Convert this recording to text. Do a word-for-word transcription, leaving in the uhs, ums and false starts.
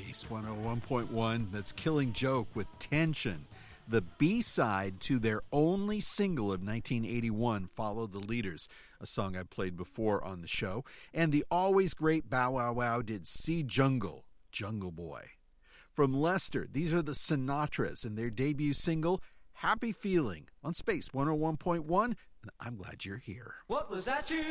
Space one oh one point one. That's Killing Joke with Tension, the B-side to their only single of nineteen eighty-one, Follow the Leaders, a song I played before on the show. And the always great Bow Wow Wow did Sea Jungle, Jungle Boy. From Leicester, these are the Sinatras and their debut single, Happy Feeling, on Space one oh one point one, and I'm glad you're here. What was that you